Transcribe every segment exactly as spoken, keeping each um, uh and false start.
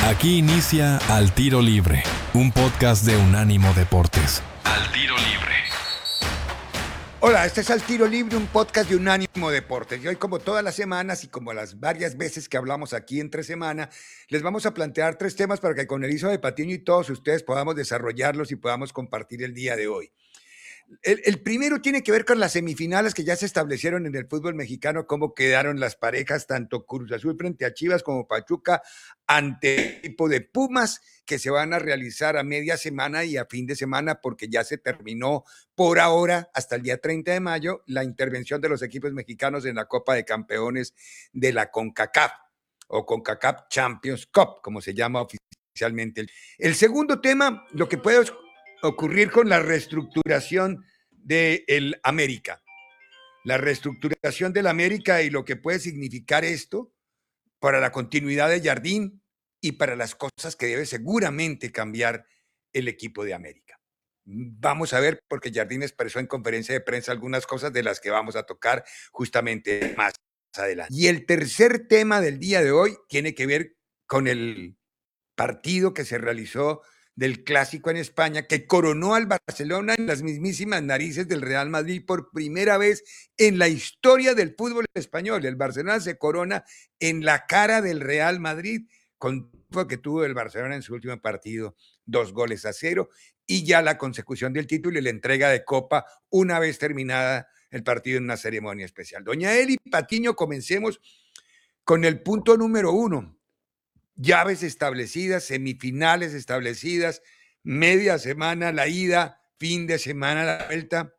Aquí inicia Al Tiro Libre, un podcast de Unánimo Deportes. Al Tiro Libre. Hola, este es Al Tiro Libre, un podcast de Unánimo Deportes. Y hoy, como todas las semanas y como las varias veces que hablamos aquí entre semana, les vamos a plantear tres temas para que con Elizabeth Patiño y todos ustedes podamos desarrollarlos y podamos compartir el día de hoy. El, el primero tiene que ver con las semifinales que ya se establecieron en el fútbol mexicano, cómo quedaron las parejas, tanto Cruz Azul frente a Chivas como Pachuca ante el equipo de Pumas, que se van a realizar a media semana y a fin de semana, porque ya se terminó por ahora, hasta el día treinta de mayo, la intervención de los equipos mexicanos en la Copa de Campeones de la CONCACAF, o CONCACAF Champions Cup, como se llama oficialmente. El segundo tema, lo que puede ocurrir con la reestructuración del América. La reestructuración del América y lo que puede significar esto para la continuidad de Jardín y para las cosas que debe seguramente cambiar el equipo de América. Vamos a ver, porque Jardín expresó en conferencia de prensa algunas cosas de las que vamos a tocar justamente más adelante. Y el tercer tema del día de hoy tiene que ver con el partido que se realizó del Clásico en España, que coronó al Barcelona en las mismísimas narices del Real Madrid por primera vez en la historia del fútbol español. El Barcelona se corona en la cara del Real Madrid, con lo que tuvo el Barcelona en su último partido, dos goles a cero, y ya la consecución del título y la entrega de Copa una vez terminada el partido en una ceremonia especial. Doña Eli Patiño, comencemos con el punto número uno. Llaves establecidas, semifinales establecidas, media semana la ida, fin de semana la vuelta,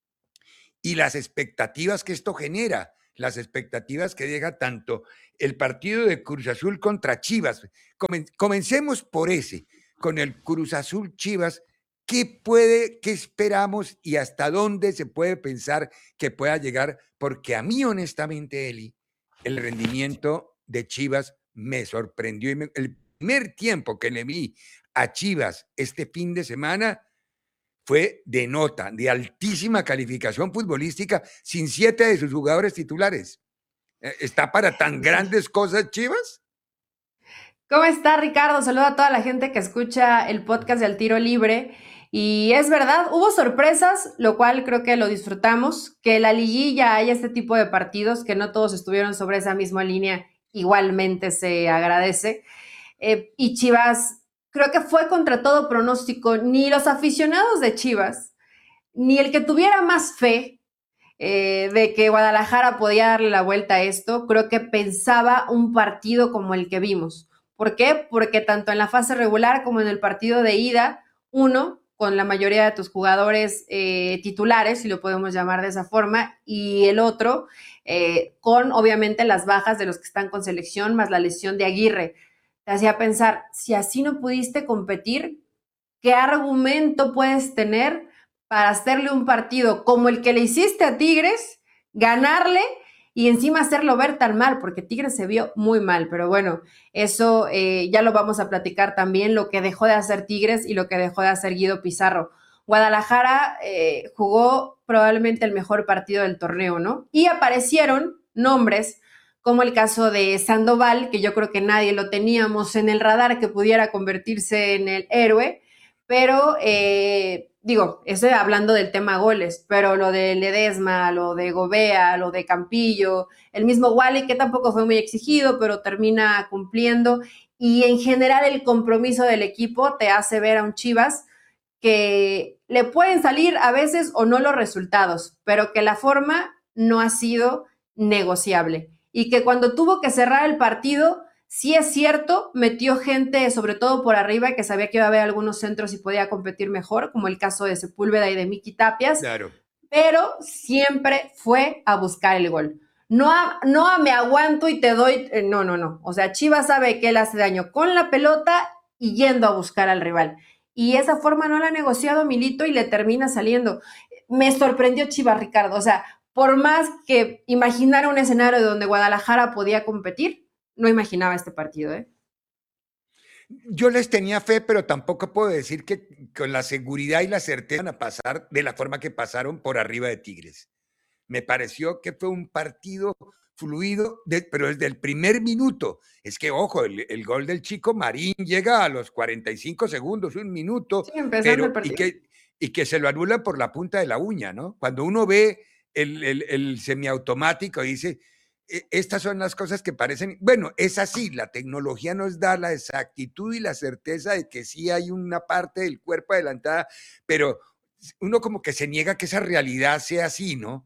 y las expectativas que esto genera, las expectativas que deja tanto el partido de Cruz Azul contra Chivas. Comencemos por ese, con el Cruz Azul Chivas. ¿Qué puede, qué esperamos y hasta dónde se puede pensar que pueda llegar? Porque a mí, honestamente, Eli, el rendimiento de Chivas me sorprendió. Y me, el primer tiempo que le vi a Chivas este fin de semana fue de nota, de altísima calificación futbolística, sin siete de sus jugadores titulares. ¿Está para tan grandes cosas Chivas? ¿Cómo está, Ricardo? Saludo a toda la gente que escucha el podcast de Al Tiro Libre. Y es verdad, hubo sorpresas, lo cual creo que lo disfrutamos, que la liguilla haya este tipo de partidos, que no todos estuvieron sobre esa misma línea, igualmente se agradece. Eh, y Chivas, creo que fue contra todo pronóstico. Ni los aficionados de Chivas, ni el que tuviera más fe eh, de que Guadalajara podía darle la vuelta a esto, creo que pensaba un partido como el que vimos. ¿Por qué? Porque tanto en la fase regular como en el partido de ida, uno, con la mayoría de tus jugadores eh, titulares, si lo podemos llamar de esa forma, y el otro, eh, con obviamente las bajas de los que están con selección, más la lesión de Aguirre. Te hacía pensar, si así no pudiste competir, ¿qué argumento puedes tener para hacerle un partido como el que le hiciste a Tigres, ganarle y encima hacerlo ver tan mal? Porque Tigres se vio muy mal, pero bueno, eso eh, ya lo vamos a platicar también, lo que dejó de hacer Tigres y lo que dejó de hacer Guido Pizarro. Guadalajara eh, jugó probablemente el mejor partido del torneo, ¿no? Y aparecieron nombres como el caso de Sandoval, que yo creo que nadie lo teníamos en el radar que pudiera convertirse en el héroe, pero eh, digo, estoy hablando del tema goles, pero lo de Ledesma, lo de Gobea, lo de Campillo, el mismo Wally, que tampoco fue muy exigido, pero termina cumpliendo, y en general el compromiso del equipo te hace ver a un Chivas que le pueden salir a veces o no los resultados, pero que la forma no ha sido negociable, y que cuando tuvo que cerrar el partido, sí es cierto, metió gente, sobre todo por arriba, que sabía que iba a haber algunos centros y podía competir mejor, como el caso de Sepúlveda y de Miki Tapias, Claro. Pero siempre fue a buscar el gol. No a, no a me aguanto y te doy, eh, no, no, no. O sea, Chivas sabe que él hace daño con la pelota y yendo a buscar al rival. Y esa forma no la ha negociado Milito y le termina saliendo. Me sorprendió Chivas, Ricardo. O sea, por más que imaginara un escenario donde Guadalajara podía competir, no imaginaba este partido, ¿eh? Yo les tenía fe, pero tampoco puedo decir que con la seguridad y la certeza van a pasar de la forma que pasaron por arriba de Tigres. Me pareció que fue un partido fluido, de, pero desde el primer minuto. Es que, ojo, el, el, gol del Chico Marín llega a los cuarenta y cinco segundos, un minuto, Sí, empezando el pero y partido. que, y que se lo anulan por la punta de la uña, ¿no? Cuando uno ve el, el, el semiautomático, dice, estas son las cosas que parecen, bueno, es así, la tecnología nos da la exactitud y la certeza de que sí hay una parte del cuerpo adelantada, pero uno como que se niega que esa realidad sea así, ¿no?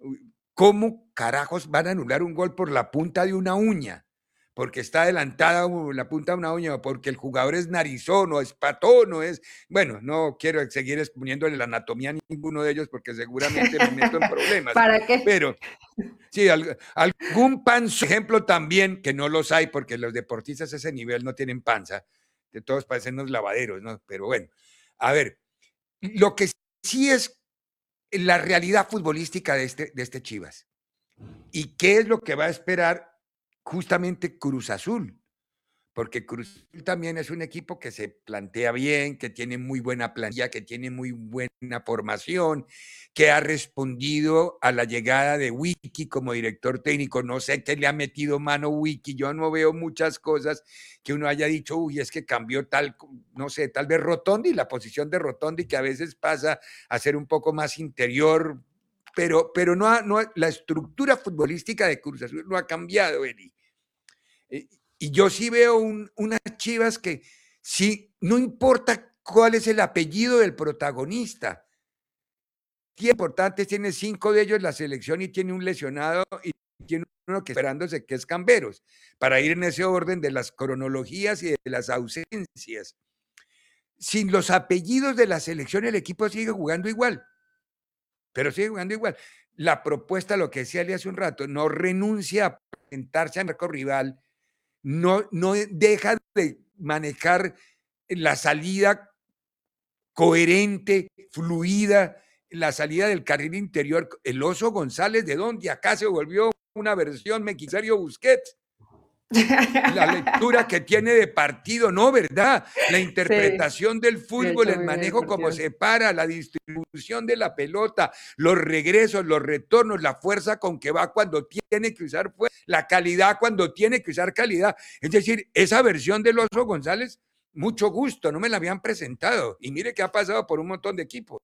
¿Cómo carajos van a anular un gol por la punta de una uña? Porque está adelantada la punta de una uña, o porque el jugador es narizón o es patón o es... Bueno, no quiero seguir exponiéndole la anatomía a ninguno de ellos porque seguramente me meto en problemas. ¿Para qué? Pero sí, algún panzo, ejemplo también, que no los hay porque los deportistas a ese nivel no tienen panza, de todos parecen unos lavaderos, ¿no? Pero bueno, a ver, lo que sí es la realidad futbolística de este, de este Chivas. ¿Y qué es lo que va a esperar justamente Cruz Azul? Porque Cruz Azul también es un equipo que se plantea bien, que tiene muy buena plantilla, que tiene muy buena formación, que ha respondido a la llegada de Wiki como director técnico. No sé qué le ha metido mano Wiki, yo no veo muchas cosas que uno haya dicho, uy, es que cambió tal, no sé, tal vez Rotondi, la posición de Rotondi, que a veces pasa a ser un poco más interior, pero, pero no, ha, no la estructura futbolística de Cruz Azul no ha cambiado, Eli. Eh, Y yo sí veo un, unas Chivas que sí, no importa cuál es el apellido del protagonista. Tiene importantes, tiene cinco de ellos la selección y tiene un lesionado y tiene uno que esperándose que es Camberos, para ir en ese orden de las cronologías y de las ausencias. Sin los apellidos de la selección, el equipo sigue jugando igual, pero sigue jugando igual. La propuesta, lo que decía le hace un rato, no renuncia a presentarse al marco rival, no, no deja de manejar la salida coherente, fluida, la salida del carril interior. El Oso González, ¿de dónde? Acá se volvió una versión Mequisario Busquets. La lectura que tiene de partido, ¿no? ¿Verdad? La interpretación sí, del fútbol, el manejo, cómo se para, la distribución de la pelota, los regresos, los retornos, la fuerza con que va cuando tiene que usar fuerza, la calidad cuando tiene que usar calidad. Es decir, esa versión del Oso González, mucho gusto, no me la habían presentado. Y mire que ha pasado por un montón de equipos.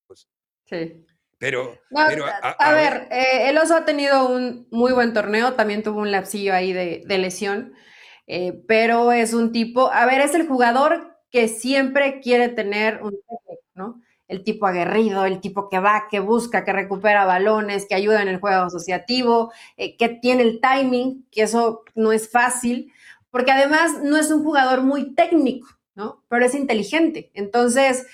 Sí. Pero, no, pero a, a, a, a ver, ver eh, el Oso ha tenido un muy buen torneo, también tuvo un lapsillo ahí de, de lesión, eh, pero es un tipo, a ver, es el jugador que siempre quiere tener un técnico, ¿no? El tipo aguerrido, el tipo que va, que busca, que recupera balones, que ayuda en el juego asociativo, eh, que tiene el timing, que eso no es fácil, porque además no es un jugador muy técnico, ¿no? Pero es inteligente. Entonces,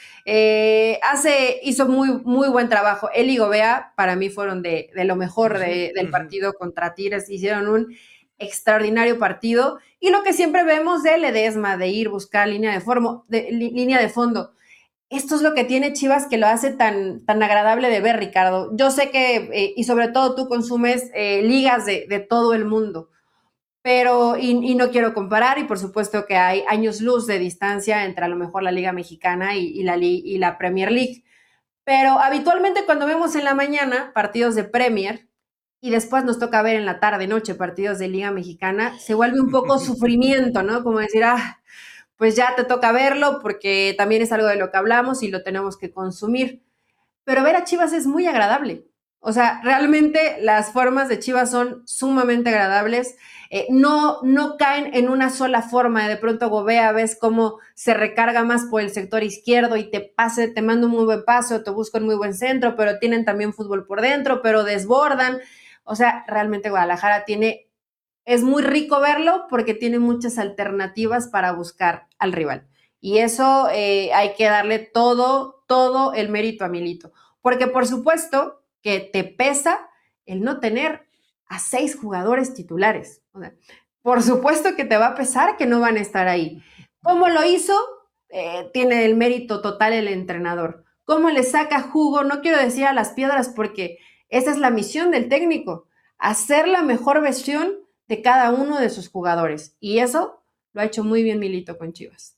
eh, hace, hizo muy, muy buen trabajo. Él y Gobea, para mí, fueron de, de lo mejor de, del partido contra Tigres. Hicieron un extraordinario partido. Y lo que siempre vemos de Ledesma, de ir buscar línea de, formo, de li, línea de fondo. Esto es lo que tiene Chivas que lo hace tan, tan agradable de ver, Ricardo. Yo sé que, eh, y sobre todo tú consumes eh, ligas de, de todo el mundo. Pero, y, y no quiero comparar, y por supuesto que hay años luz de distancia entre a lo mejor la Liga Mexicana y, y, la, y la Premier League. Pero habitualmente cuando vemos en la mañana partidos de Premier y después nos toca ver en la tarde, noche partidos de Liga Mexicana, se vuelve un poco sufrimiento, ¿no? Como decir, ah, pues ya te toca verlo porque también es algo de lo que hablamos y lo tenemos que consumir. Pero ver a Chivas es muy agradable. O sea, realmente las formas de Chivas son sumamente agradables. Eh, no, no caen en una sola forma. De pronto Gobea ves cómo se recarga más por el sector izquierdo y te pase, te manda un muy buen paso, te busca un muy buen centro, pero tienen también fútbol por dentro, pero desbordan. O sea, realmente Guadalajara tiene, es muy rico verlo porque tiene muchas alternativas para buscar al rival. Y eso eh, hay que darle todo, todo el mérito a Milito. Porque por supuesto que te pesa el no tener a seis jugadores titulares. O sea, por supuesto que te va a pesar que no van a estar ahí. ¿Cómo lo hizo? Eh, tiene el mérito total el entrenador. ¿Cómo le saca jugo? No quiero decir a las piedras porque esa es la misión del técnico, hacer la mejor versión de cada uno de sus jugadores. Y eso lo ha hecho muy bien Milito con Chivas.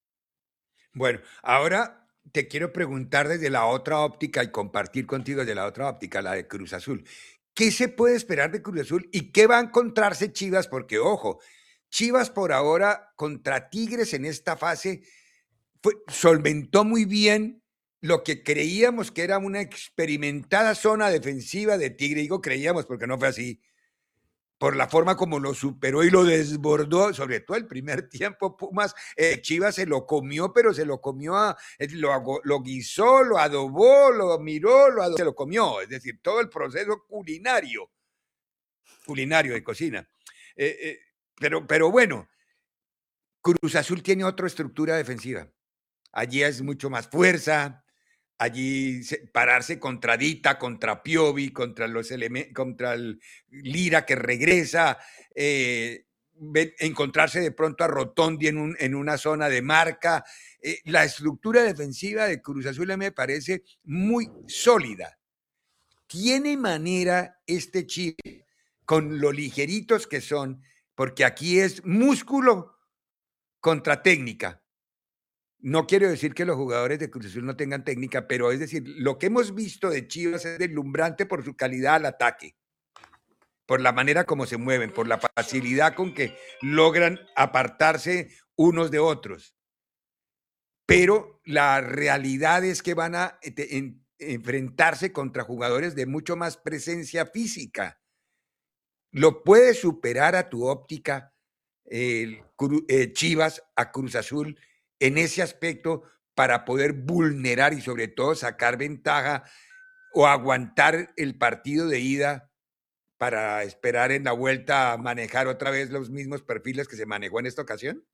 Bueno, ahora te quiero preguntar desde la otra óptica y compartir contigo desde la otra óptica, la de Cruz Azul. ¿qué se puede esperar de Cruz Azul y qué va a encontrarse Chivas? Porque, ojo, Chivas por ahora contra Tigres en esta fase fue, solventó muy bien lo que creíamos que era una experimentada zona defensiva de Tigre. Digo creíamos porque no fue así. Por la forma como lo superó y lo desbordó, sobre todo el primer tiempo, Pumas, eh, Chivas se lo comió, pero se lo comió, a, lo, lo guisó, lo adobó, lo miró, lo adobó, se lo comió, es decir, todo el proceso culinario, culinario de cocina. Eh, eh, pero, pero bueno, Cruz Azul tiene otra estructura defensiva. Allí es mucho más fuerza, allí pararse contra Dita, contra Piovi, contra, los contra el Lira que regresa, eh, encontrarse de pronto a Rotondi en, un, en una zona de marca. Eh, la estructura defensiva de Cruz Azul me parece muy sólida. Tiene manera este Chile, con lo ligeritos que son, porque aquí es músculo contra técnica. No quiero decir que los jugadores de Cruz Azul no tengan técnica, pero es decir, lo que hemos visto de Chivas es deslumbrante por su calidad al ataque, por la manera como se mueven, por la facilidad con que logran apartarse unos de otros. Pero la realidad es que van a en, enfrentarse contra jugadores de mucho más presencia física. ¿Lo puede superar a tu óptica el eh, Chivas a Cruz Azul en ese aspecto para poder vulnerar y sobre todo sacar ventaja o aguantar el partido de ida para esperar en la vuelta a manejar otra vez los mismos perfiles que se manejó en esta ocasión?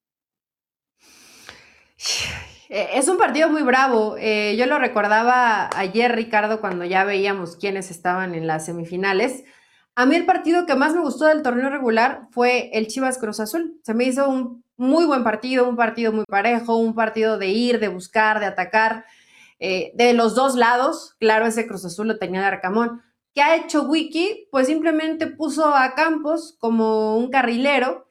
Es un partido muy bravo. Eh, yo lo recordaba ayer, Ricardo, cuando ya veíamos quiénes estaban en las semifinales. A mí el partido que más me gustó del torneo regular fue el Chivas Cruz Azul. Se me hizo un muy buen partido, un partido muy parejo, un partido de ir, de buscar, de atacar, eh, de los dos lados. Claro, ese Cruz Azul lo tenía de Arcamón. ¿Qué ha hecho Wiki? Pues simplemente puso a Campos como un carrilero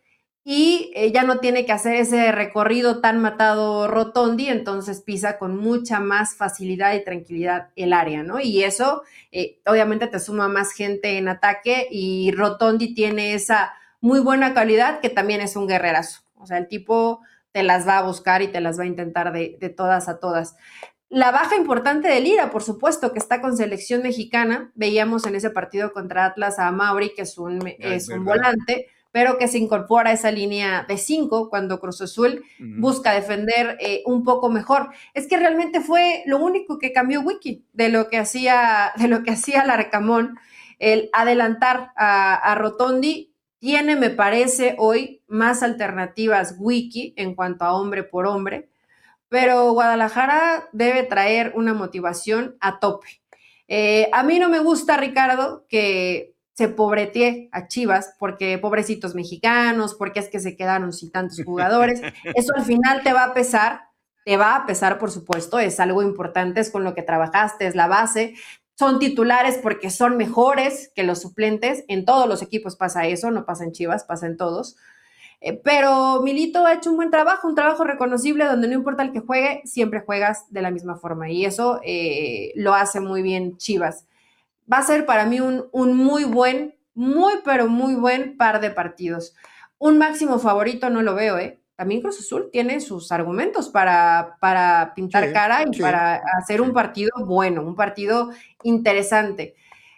y eh, ya no tiene que hacer ese recorrido tan matado Rotondi, entonces pisa con mucha más facilidad y tranquilidad el área, ¿no? Y eso eh, obviamente te suma más gente en ataque y Rotondi tiene esa muy buena calidad que también es un guerrerazo. O sea, el tipo te las va a buscar y te las va a intentar de, de todas a todas. La baja importante de Lira, por supuesto, que está con selección mexicana. Veíamos en ese partido contra Atlas a Mauri, que es un, es es un volante, pero que se incorpora a esa línea de cinco cuando Cruz Azul uh-huh. busca defender eh, un poco mejor. Es que realmente fue lo único que cambió Wiki de lo que hacía, de lo que hacía Larcamón, el adelantar a, a Rotondi. Tiene, me parece, hoy más alternativas Wiki en cuanto a hombre por hombre, pero Guadalajara debe traer una motivación a tope. Eh, a mí no me gusta, Ricardo, que se pobretee a Chivas, porque pobrecitos mexicanos, porque es que se quedaron sin tantos jugadores. Eso al final te va a pesar, te va a pesar, por supuesto, es algo importante, es con lo que trabajaste, es la base. Son titulares porque son mejores que los suplentes. En todos los equipos pasa eso, no pasa en Chivas, pasa en todos. Eh, pero Milito ha hecho un buen trabajo, un trabajo reconocible donde no importa el que juegue, siempre juegas de la misma forma y eso eh, lo hace muy bien Chivas. Va a ser para mí un, un muy buen, muy pero muy buen par de partidos. Un máximo favorito no lo veo, ¿eh? También Cruz Azul tiene sus argumentos para, para pintar sí, cara y sí, para hacer sí. un partido bueno, un partido interesante.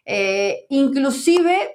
Eh, inclusive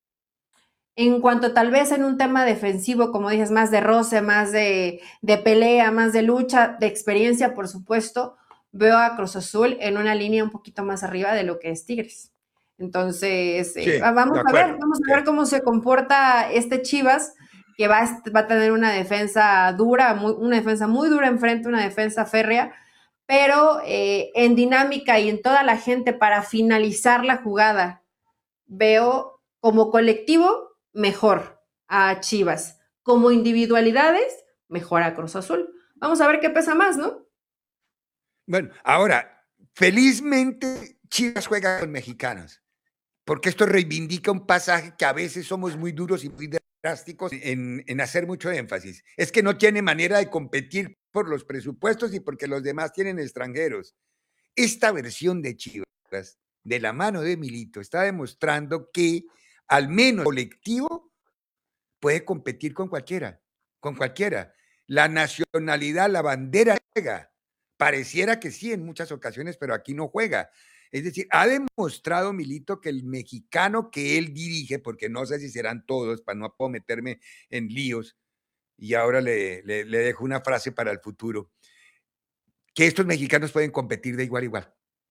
en cuanto tal vez en un tema defensivo, como dices, más de roce, más de, de pelea, más de lucha, de experiencia, por supuesto, veo a Cruz Azul en una línea un poquito más arriba de lo que es Tigres. Entonces, sí, eh, vamos a ver, vamos a ver cómo se comporta este Chivas, que va a, va a tener una defensa dura, muy, una defensa muy dura enfrente, una defensa férrea, pero eh, en dinámica y en toda la gente para finalizar la jugada, veo como colectivo mejor a Chivas. Como individualidades, mejor a Cruz Azul. Vamos a ver qué pesa más, ¿no? Bueno, ahora, felizmente Chivas juega con mexicanos, porque esto reivindica un pasaje que a veces somos muy duros y muy drásticos en, en hacer mucho énfasis. Es que no tiene manera de competir por los presupuestos y porque los demás tienen extranjeros. Esta versión de Chivas de la mano de Milito, está demostrando que al menos el colectivo puede competir con cualquiera, con cualquiera. La nacionalidad, la bandera juega. Pareciera que sí en muchas ocasiones, pero aquí no juega. Es decir, ha demostrado Milito que el mexicano que él dirige, porque no sé si serán todos, para no puedo meterme en líos, y ahora le, le, le dejo una frase para el futuro, que estos mexicanos pueden competir de igual a igual,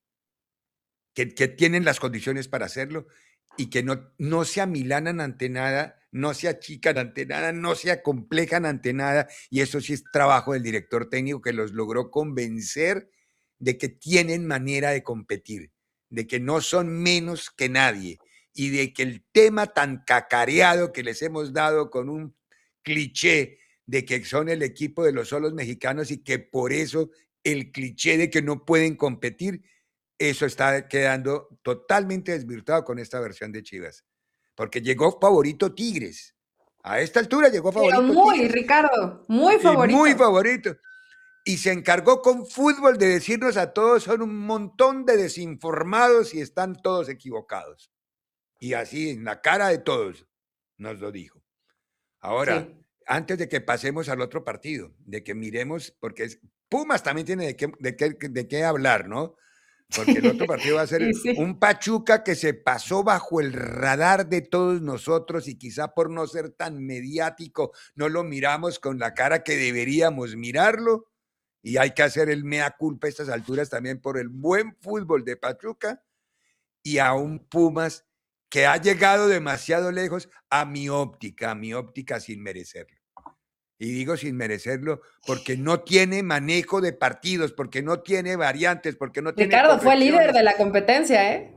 que, que tienen las condiciones para hacerlo y que no, no se amilanan ante nada, no se achican ante nada, no se acomplejan ante nada, y eso sí es trabajo del director técnico que los logró convencer de que tienen manera de competir, de que no son menos que nadie, y de que el tema tan cacareado que les hemos dado con un cliché de que son el equipo de los solos mexicanos y que por eso el cliché de que no pueden competir, eso está quedando totalmente desvirtuado con esta versión de Chivas. Porque llegó favorito Tigres. A esta altura llegó favorito Pero muy, Tigres. Ricardo, muy Y favorito. muy favorito. Y se encargó con fútbol de decirnos a todos, son un montón de desinformados y están todos equivocados. Y así, en la cara de todos, nos lo dijo. Ahora, sí. Antes de que pasemos al otro partido, de que miremos, porque es, Pumas también tiene de qué, de qué, de qué hablar, ¿no? Porque el otro partido va a ser sí, sí. un Pachuca que se pasó bajo el radar de todos nosotros y quizá por no ser tan mediático no lo miramos con la cara que deberíamos mirarlo, y hay que hacer el mea culpa a estas alturas también por el buen fútbol de Pachuca, y a un Pumas que ha llegado demasiado lejos a mi óptica, a mi óptica sin merecerlo. Y digo sin merecerlo porque no tiene manejo de partidos, porque no tiene variantes, porque no tiene Ricardo fue líder de la competencia, ¿eh?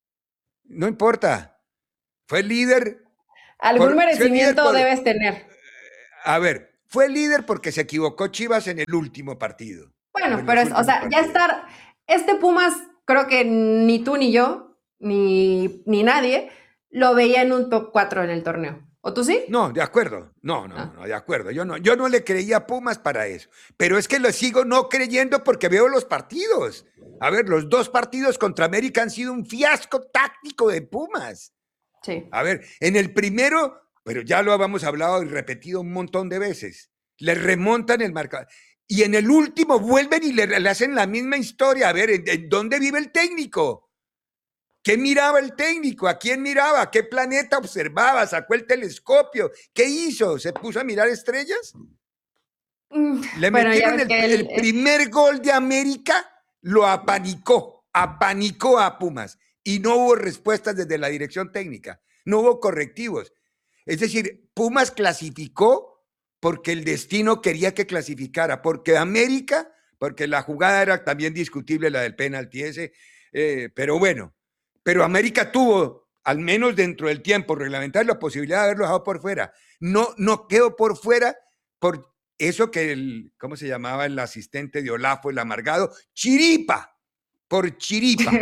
No importa. Fue líder. Algún por, merecimiento por, debes tener. A ver, fue líder porque se equivocó Chivas en el último partido. Bueno, pero es, o sea, partidos. ya estar. Este Pumas, creo que ni tú ni yo, ni, ni nadie, lo veía en un top cuatro en el torneo. ¿O tú sí? No, de acuerdo. No, no, ah. no, de acuerdo. Yo no, yo no le creía a Pumas para eso. Pero es que lo sigo no creyendo porque veo los partidos. A ver, los dos partidos contra América han sido un fiasco táctico de Pumas. Sí. A ver, en el primero, pero ya lo habíamos hablado y repetido un montón de veces, le remontan el marcador. Y en el último vuelven y le, le hacen la misma historia. A ver, ¿en, en dónde vive el técnico? ¿Qué miraba el técnico? ¿A quién miraba? ¿Qué planeta observaba? ¿Sacó el telescopio? ¿Qué hizo? ¿Se puso a mirar estrellas? Mm, Le bueno, metieron el, el, el primer gol de América, lo apanicó, apanicó a Pumas. Y no hubo respuestas desde la dirección técnica. No hubo correctivos. Es decir, Pumas clasificó porque el destino quería que clasificara. Porque América, porque la jugada era también discutible, la del penalti ese. Eh, pero bueno. Pero América tuvo, al menos dentro del tiempo reglamentario, la posibilidad de haberlo dejado por fuera. No, no quedó por fuera por eso que, el, ¿cómo se llamaba el asistente de Olafo, el amargado? Chiripa, por chiripa.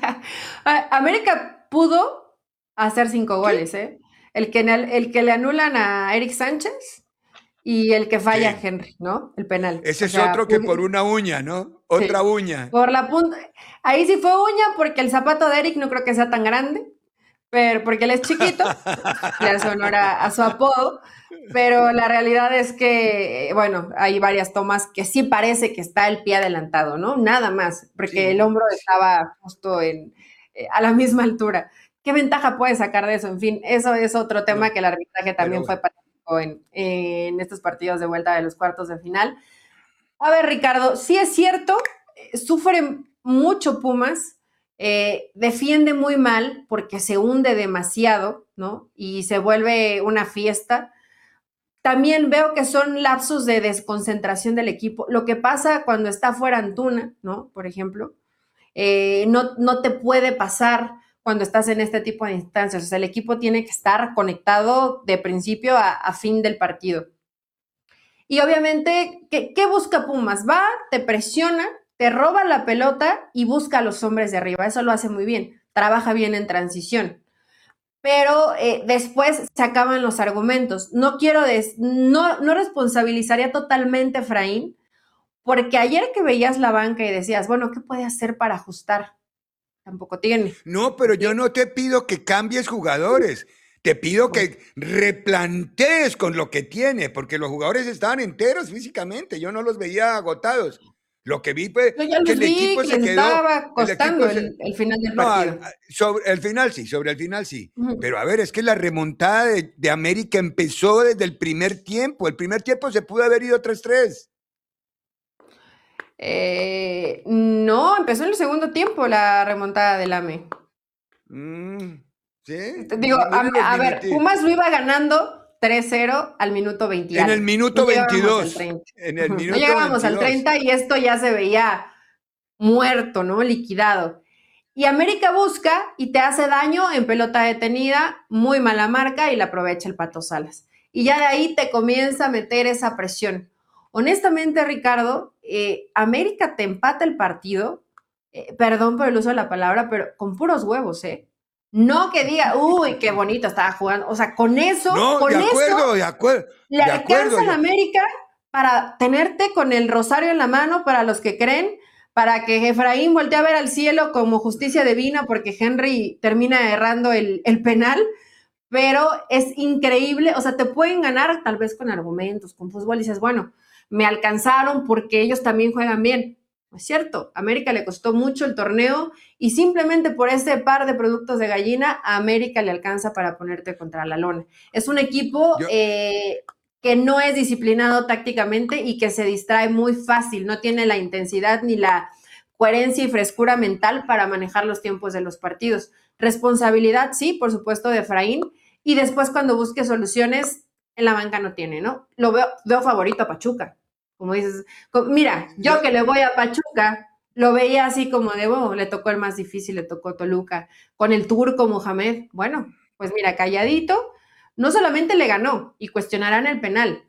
América pudo hacer cinco goles, ¿eh? El que, el que le anulan a Eric Sánchez y el que falla sí. a Henry, ¿no? El penal. Ese o es sea, otro que por una uña, ¿no? Otra sí. uña. Por la punta. Ahí sí fue uña porque el zapato de Eric no creo que sea tan grande, pero porque él es chiquito, le hace honor a, a su apodo, pero la realidad es que, bueno, hay varias tomas que sí parece que está el pie adelantado, ¿no? Nada más, porque sí. el hombro estaba justo en, eh, a la misma altura. ¿Qué ventaja puede sacar de eso? En fin, eso es otro tema no, que el arbitraje también fue para En, en estos partidos de vuelta de los cuartos de final. A ver, Ricardo, sí es cierto, sufre mucho Pumas, eh, defiende muy mal porque se hunde demasiado, ¿no? Y se vuelve una fiesta. También veo que son lapsos de desconcentración del equipo. Lo que pasa cuando está fuera Antuna, ¿no? Por ejemplo, eh, no, no te puede pasar cuando estás en este tipo de instancias. O sea, el equipo tiene que estar conectado de principio a, a fin del partido. Y obviamente, ¿qué, ¿qué busca Pumas? Va, te presiona, te roba la pelota y busca a los hombres de arriba. Eso lo hace muy bien. Trabaja bien en transición. Pero eh, después se acaban los argumentos. No quiero, des, no, no responsabilizaría totalmente a Efraín, porque ayer que veías la banca y decías, bueno, ¿qué puede hacer para ajustar? tampoco tiene. No, pero yo no te pido que cambies jugadores. Te pido que replantees con lo que tiene, porque los jugadores estaban enteros físicamente. Yo no los veía agotados. Lo que vi fue Yo ya que los el vi equipo que se les quedó. estaba El equipo costando se, el, el final del no, partido. al- sobre el final sí, sobre el final sí. Ujú. Pero a ver, es que la remontada de, de América empezó desde el primer tiempo. El primer tiempo se pudo haber ido tres tres. Eh, no, empezó en el segundo tiempo la remontada del A M E. Mm, ¿sí? Digo, Mi- a, Miren los a ver, minutitos. Pumas lo iba ganando tres cero al minuto veinte y En el algo. No minuto llegábamos al veintidós. treinta. En el Ujú. No minuto llegábamos al veintidós. treinta y esto ya se veía muerto, ¿no? Liquidado. Y América busca y te hace daño en pelota detenida, muy mala marca y la aprovecha el Pato Salas. Y ya de ahí te comienza a meter esa presión. Honestamente, Ricardo, eh, América te empata el partido, eh, perdón por el uso de la palabra, pero con puros huevos, ¿eh? No que diga, uy, qué bonito estaba jugando. O sea, con eso, No, con de eso, acuerdo, de acuerdo, le de acuerdo. alcanza a la Yo, América para tenerte con el rosario en la mano, para los que creen, para que Efraín voltee a ver al cielo como justicia divina, porque Henry termina errando el, el penal, pero es increíble, o sea, te pueden ganar tal vez con argumentos, con fútbol, y dices, bueno, me alcanzaron porque ellos también juegan bien. No es cierto, a América le costó mucho el torneo y simplemente por ese par de productos de gallina, a América le alcanza para ponerte contra la lona. Es un equipo yo, eh, que no es disciplinado tácticamente y que se distrae muy fácil, no tiene la intensidad ni la coherencia y frescura mental para manejar los tiempos de los partidos. Responsabilidad, sí, por supuesto, de Efraín, y después cuando busque soluciones, en la banca no tiene, ¿no? Lo veo, veo favorito a Pachuca, como dices. Mira, yo yo, que le voy a Pachuca, lo veía así como de, oh, le tocó el más difícil, le tocó Toluca, con el turco Mohamed. Bueno, pues mira, calladito, no solamente le ganó, y cuestionarán el penal,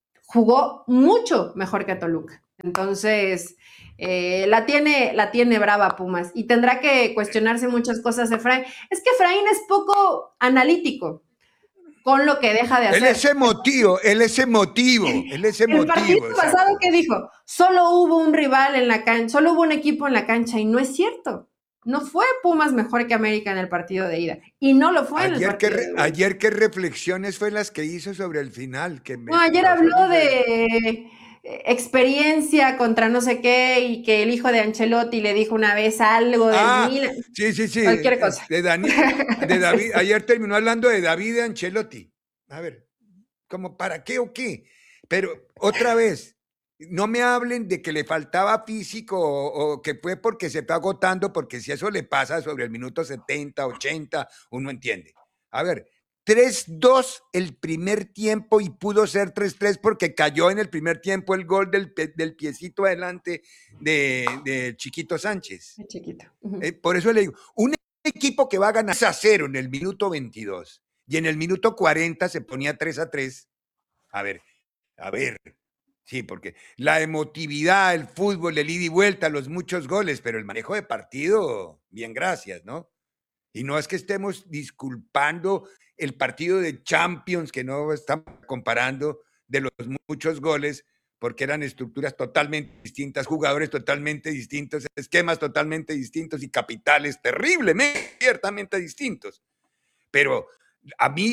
jugó mucho mejor que a Toluca. Entonces, eh, la, tiene, la tiene brava Pumas y tendrá que cuestionarse muchas cosas Efraín. Es que Efraín es poco analítico con lo que deja de él hacer. es emotivo, él es emotivo, él es El partido emotivo, pasado, exacto. ¿qué dijo? Solo hubo un rival en la cancha, solo hubo un equipo en la cancha y no es cierto. No fue Pumas mejor que América en el partido de ida y no lo fue en el Ayer qué, partido re- de vuelta. ayer qué reflexiones fue las que hizo sobre el final, que me No, ayer causó habló diferente. de eh, experiencia contra no sé qué y que el hijo de Ancelotti le dijo una vez algo del Ah, Milan, sí, sí, sí, cualquier eh, cosa. de Dani, de Sí, David, sí. ayer terminó hablando de David Ancelotti. A ver, ¿cómo para qué o qué? Pero otra vez, no me hablen de que le faltaba físico o, o que fue porque se está agotando, porque si eso le pasa sobre el minuto setenta, ochenta, uno entiende. A ver, tres dos el primer tiempo y pudo ser tres tres porque cayó en el primer tiempo el gol del, pe- del piecito adelante de, de Chiquito Sánchez. Muy chiquito. Ujú. Eh, por eso le digo, un equipo que va a ganar a cero en el minuto veintidós y en el minuto cuarenta se ponía tres a tres. A ver, a ver, sí, porque la emotividad, el fútbol, el ida y vuelta, los muchos goles, pero el manejo de partido, bien, gracias, ¿no? Y no es que estemos disculpando el partido de Champions, que no estamos comparando de los muchos goles, porque eran estructuras totalmente distintas, jugadores totalmente distintos, esquemas totalmente distintos y capitales terriblemente, ciertamente distintos. Pero a mí,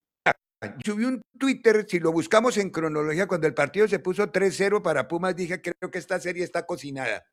subí un Twitter, si lo buscamos en cronología, cuando el partido se puso tres cero para Pumas, dije, creo que esta serie está cocinada.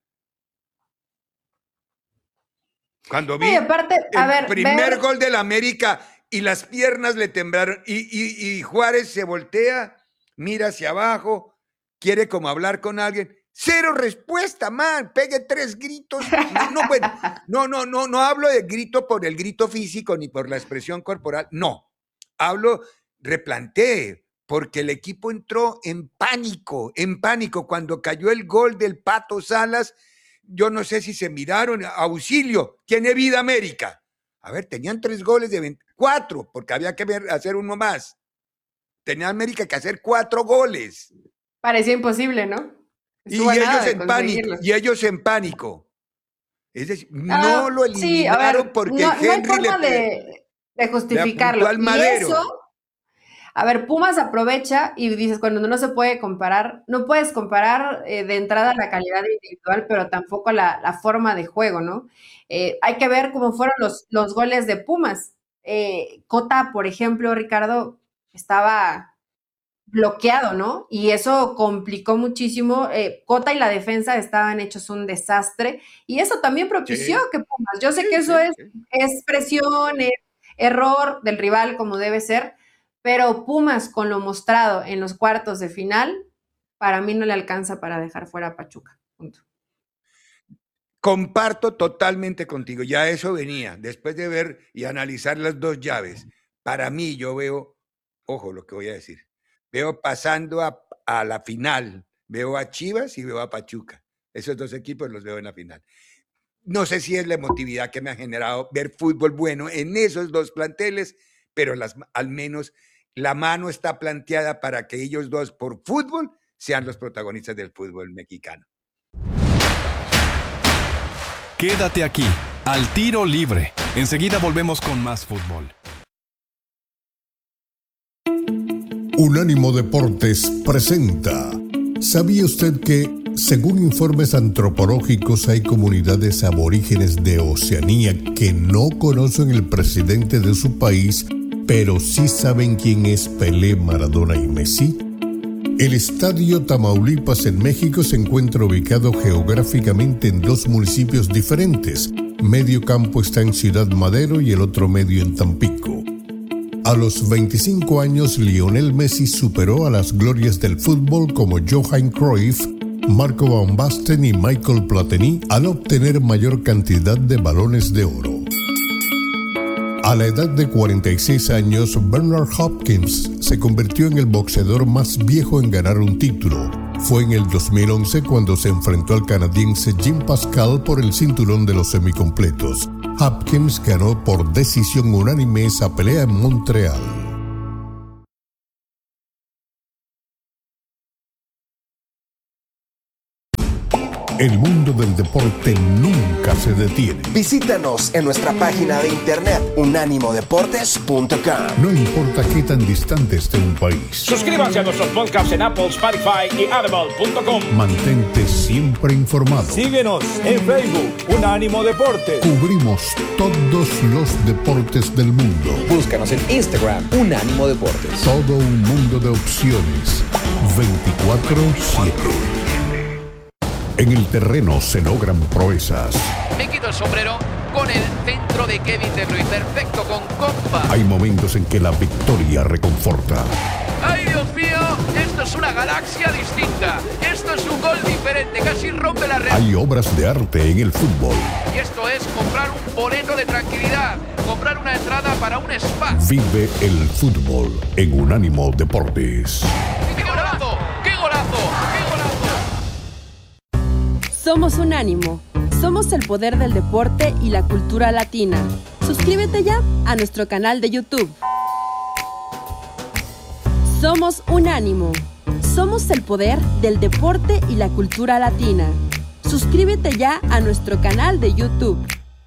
Cuando No, y vi aparte, a el ver, primer ver, gol del América y las piernas le temblaron y, y, y Juárez se voltea, mira hacia abajo, quiere como hablar con alguien. Cero respuesta, man, pegue tres gritos. No, no, bueno, no, no, no, no hablo de grito por el grito físico ni por la expresión corporal, no. Hablo, replantee, porque el equipo entró en pánico, en pánico. Cuando cayó el gol del Pato Salas, yo no sé si se miraron, auxilio, tiene vida América. A ver, tenían tres goles de veinticuatro, porque había que ver, hacer uno más. Tenía América que hacer cuatro goles. parecía imposible, ¿no? Estuvo a Y nada ellos de en pánico, conseguirlo. y ellos en pánico. Es decir, no Ah, lo sí, a eliminaron ver, porque no, no hay Henry le, forma de, de le apuntó justificarlo. al Y madero. eso, A ver, Pumas aprovecha y dices, cuando no se puede comparar, no puedes comparar eh, de entrada la calidad individual, pero tampoco la, la forma de juego, ¿no? Eh, hay que ver cómo fueron los, los goles de Pumas. Eh, Cota, por ejemplo, Ricardo, estaba bloqueado, ¿no? Y eso complicó muchísimo. Eh, Cota y la defensa estaban hechos un desastre y eso también propició Sí, que Pumas, yo sé sí, que eso sí, es, sí. es presión, es error del rival como debe ser, pero Pumas con lo mostrado en los cuartos de final, para mí no le alcanza para dejar fuera a Pachuca. Punto. Comparto totalmente contigo, ya eso venía, después de ver y analizar las dos llaves. Para mí, yo veo, ojo lo que voy a decir, veo pasando a, a la final, veo a Chivas y veo a Pachuca. Esos dos equipos los veo en la final. No sé si es la emotividad que me ha generado ver fútbol bueno en esos dos planteles, pero las, al menos la mano está planteada para que ellos dos, por fútbol, sean los protagonistas del fútbol mexicano. Quédate aquí, al tiro libre. Enseguida volvemos con más fútbol. Unánimo Deportes presenta. ¿Sabía usted que, según informes antropológicos, hay comunidades aborígenes de Oceanía que no conocen el presidente de su país, pero sí saben quién es Pelé, Maradona y Messi? El Estadio Tamaulipas en México se encuentra ubicado geográficamente en dos municipios diferentes. Medio campo está en Ciudad Madero y el otro medio en Tampico. A los veinticinco años, Lionel Messi superó a las glorias del fútbol como Johan Cruyff, Marco Van Basten y Michael Platini al obtener mayor cantidad de balones de oro. A la edad de cuarenta y seis años, Bernard Hopkins se convirtió en el boxeador más viejo en ganar un título. Fue en el dos mil once cuando se enfrentó al canadiense Jim Pascal por el cinturón de los semicompletos. Hopkins ganó por decisión unánime esa pelea en Montreal. El mundo del deporte nunca se detiene. Visítanos en nuestra página de internet unánimo deportes punto com. No importa qué tan distante esté un país. Suscríbanse a nuestros podcasts en Apple, Spotify y audible punto com. Mantente siempre informado. Síguenos en Facebook, Unánimo Deportes. Cubrimos todos los deportes del mundo. Búscanos en Instagram, Unánimo Deportes. Todo un mundo de opciones. veinticuatro siete. En el terreno se logran proezas. Me quito el sombrero con el centro de Kevin De Bruyne, perfecto con compa. Hay momentos en que la victoria reconforta. ¡Ay, Dios mío! Esto es una galaxia distinta. Esto es un gol diferente, casi rompe la red. Hay obras de arte en el fútbol. Y esto es comprar un boleto de tranquilidad, comprar una entrada para un spa. Vive el fútbol en Unánimo Deportes. ¡Qué golazo! ¡Qué golazo! ¡Qué golazo! Somos Unánimo. Somos el poder del deporte y la cultura latina. Suscríbete ya a nuestro canal de YouTube. Somos Unánimo. Somos el poder del deporte y la cultura latina. Suscríbete ya a nuestro canal de YouTube.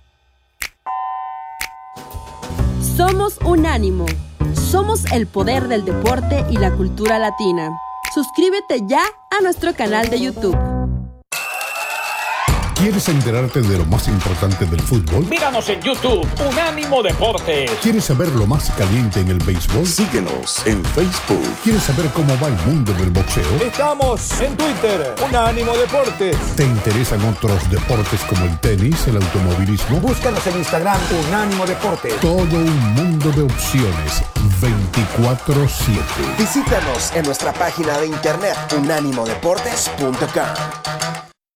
Somos Unánimo. Somos el poder del deporte y la cultura latina. Suscríbete ya a nuestro canal de YouTube. ¿Quieres enterarte de lo más importante del fútbol? Míranos en YouTube, Unánimo Deportes. ¿Quieres saber lo más caliente en el béisbol? Síguenos en Facebook. ¿Quieres saber cómo va el mundo del boxeo? Estamos en Twitter, Unánimo Deportes. ¿Te interesan otros deportes como el tenis, el automovilismo? Búscanos en Instagram, Unánimo Deportes. Todo un mundo de opciones, veinticuatro siete. Visítanos en nuestra página de internet unánimo deportes punto com.